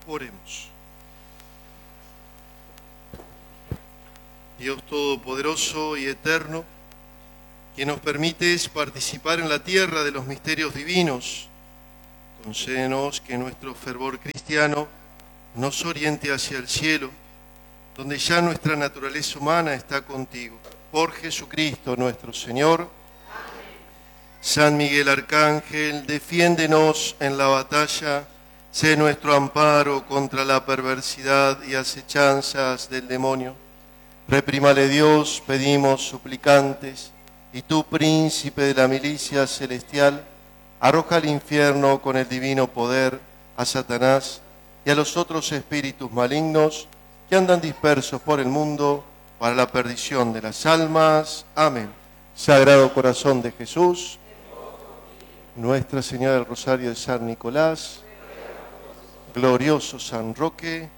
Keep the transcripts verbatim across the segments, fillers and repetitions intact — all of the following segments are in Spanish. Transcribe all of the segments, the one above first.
Oremos. Dios Todopoderoso y Eterno, que nos permites participar en la tierra de los misterios divinos, concédenos que nuestro fervor cristiano nos oriente hacia el cielo, donde ya nuestra naturaleza humana está contigo. Por Jesucristo nuestro Señor. Amén. San Miguel Arcángel, defiéndenos en la batalla, sé nuestro amparo contra la perversidad y acechanzas del demonio. Reprímale Dios, pedimos suplicantes, y tú, príncipe de la milicia celestial, arroja al infierno con el divino poder a Satanás y a los otros espíritus malignos que andan dispersos por el mundo para la perdición de las almas. Amén. Sagrado Corazón de Jesús, Nuestra Señora del Rosario de San Nicolás, glorioso San Roque.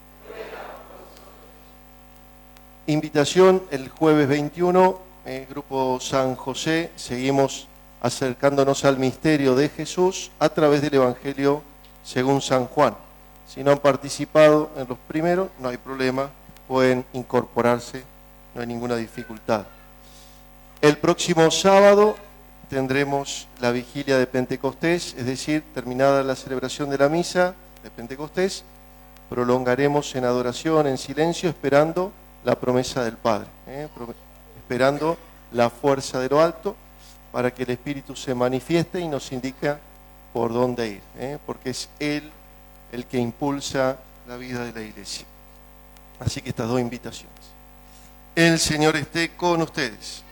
Invitación el jueves veintiuno, el Grupo San José, seguimos acercándonos al misterio de Jesús a través del Evangelio según San Juan. Si no han participado en los primeros, no hay problema, pueden incorporarse, no hay ninguna dificultad. El próximo sábado tendremos la vigilia de Pentecostés, es decir, terminada la celebración de la misa de Pentecostés, prolongaremos en adoración, en silencio, esperando la promesa del Padre, ¿eh? esperando la fuerza de lo alto para que el Espíritu se manifieste y nos indique por dónde ir, ¿eh? porque es Él el que impulsa la vida de la Iglesia. Así que estas dos invitaciones. El Señor esté con ustedes.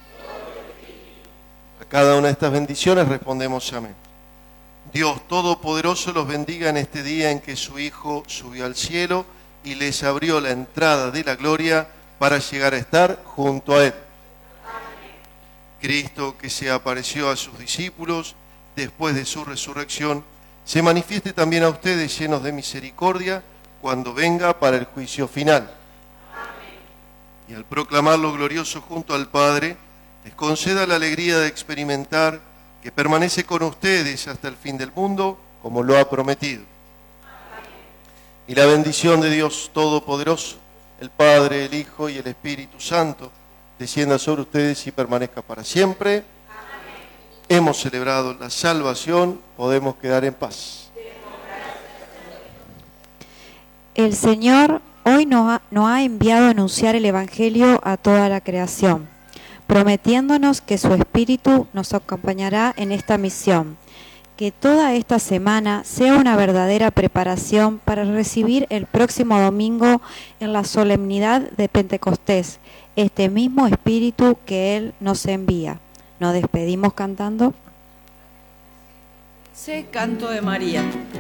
A cada una de estas bendiciones respondemos amén. Dios Todopoderoso los bendiga en este día en que su Hijo subió al cielo y les abrió la entrada de la gloria para llegar a estar junto a Él. Amén. Cristo, que se apareció a sus discípulos después de su resurrección, se manifieste también a ustedes llenos de misericordia cuando venga para el juicio final. Amén. Y al proclamarlo glorioso junto al Padre, les conceda la alegría de experimentar que permanece con ustedes hasta el fin del mundo, como lo ha prometido. Amén. Y la bendición de Dios Todopoderoso, el Padre, el Hijo y el Espíritu Santo, descienda sobre ustedes y permanezca para siempre. Amén. Hemos celebrado la salvación, podemos quedar en paz. El Señor hoy nos ha, nos ha enviado a anunciar el Evangelio a toda la creación, prometiéndonos que su Espíritu nos acompañará en esta misión. Que toda esta semana sea una verdadera preparación para recibir el próximo domingo en la solemnidad de Pentecostés este mismo Espíritu que Él nos envía. Nos despedimos cantando. Sé canto de María.